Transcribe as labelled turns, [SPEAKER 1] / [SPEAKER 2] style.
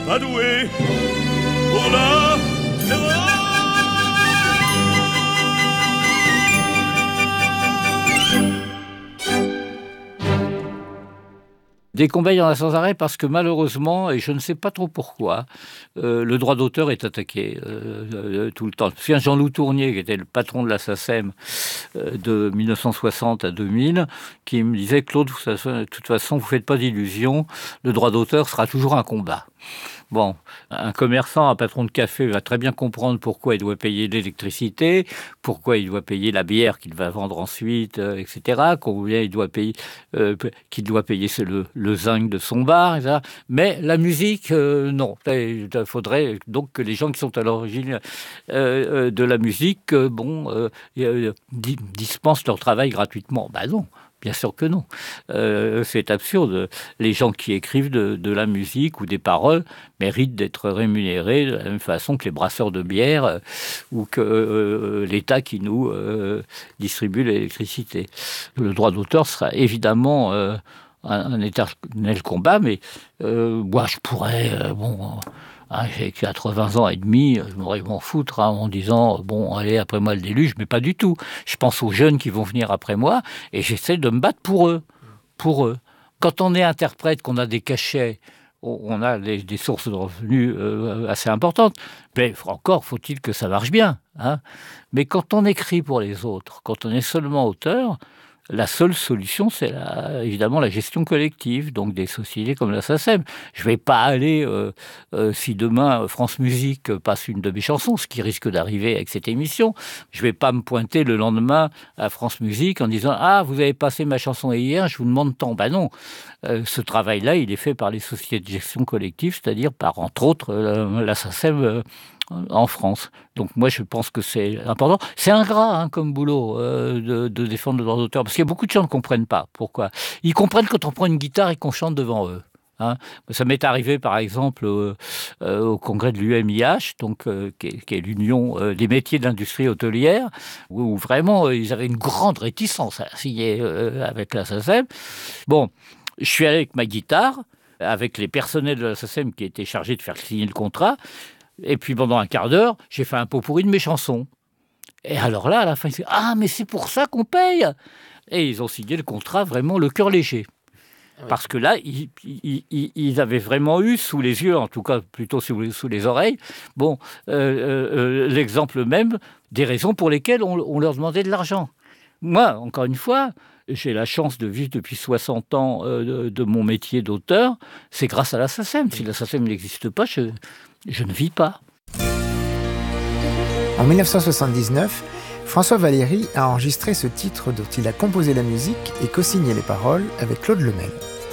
[SPEAKER 1] pas doué pour la terreur.
[SPEAKER 2] Des combats, il y en a sans arrêt parce que malheureusement, et je ne sais pas trop pourquoi, le droit d'auteur est attaqué tout le temps. Je me souviens Jean-Loup Tournier, qui était le patron de la SACEM de 1960 à 2000, qui me disait « Claude, de toute façon, vous ne faites pas d'illusions, le droit d'auteur sera toujours un combat ». Bon, un commerçant, un patron de café va très bien comprendre pourquoi il doit payer l'électricité, pourquoi il doit payer la bière qu'il va vendre ensuite, etc. Combien il doit payer, qu'il doit payer le zinc de son bar, etc. Mais la musique, non. Il faudrait donc que les gens qui sont à l'origine de la musique, dispensent leur travail gratuitement. Ben non. Bien sûr que non. C'est absurde. Les gens qui écrivent de la musique ou des paroles méritent d'être rémunérés de la même façon que les brasseurs de bière ou que l'État qui nous distribue l'électricité. Le droit d'auteur sera évidemment un éternel combat, mais moi je pourrais... j'ai 80 ans et demi, je m'aurais m'en foutre en disant bon allez après moi le déluge, mais pas du tout. Je pense aux jeunes qui vont venir après moi et j'essaie de me battre pour eux. Quand on est interprète, qu'on a des cachets, on a des sources de revenus assez importantes, mais encore faut-il que ça marche bien. Mais quand on écrit pour les autres, quand on est seulement auteur, la seule solution, c'est évidemment la gestion collective, donc des sociétés comme la SACEM. Je ne vais pas aller, si demain France Musique passe une de mes chansons, ce qui risque d'arriver avec cette émission, je ne vais pas me pointer le lendemain à France Musique en disant « Ah, vous avez passé ma chanson hier, je vous demande tant ». Ben non, ce travail-là, il est fait par les sociétés de gestion collective, c'est-à-dire par, entre autres, la SACEM en France. Donc moi, je pense que c'est important. C'est ingrat comme boulot de défendre le droit d'auteur, parce qu'il y a beaucoup de gens qui ne comprennent pas. Pourquoi ? Ils comprennent quand on prend une guitare et qu'on chante devant eux. Ça m'est arrivé, par exemple, au congrès de l'UMIH, donc, qui est l'Union des métiers de l'industrie hôtelière, où vraiment, ils avaient une grande réticence à signer avec la SACEM. Bon, je suis allé avec ma guitare, avec les personnels de la SACEM qui étaient chargés de faire signer le contrat. Et puis pendant un quart d'heure, j'ai fait un pot pourri de mes chansons. Et alors là, à la fin, ils disent « Ah, mais c'est pour ça qu'on paye !» Et ils ont signé le contrat vraiment le cœur léger. Oui. Parce que là, ils avaient vraiment eu sous les yeux, en tout cas plutôt sous les oreilles, l'exemple même des raisons pour lesquelles on leur demandait de l'argent. Moi, encore une fois, j'ai la chance de vivre depuis 60 ans de mon métier d'auteur. C'est grâce à la SACEM. Si la SACEM n'existe pas, je ne vis pas.
[SPEAKER 3] En 1979, François Valéry a enregistré ce titre dont il a composé la musique et co-signé les paroles avec Claude Lemel.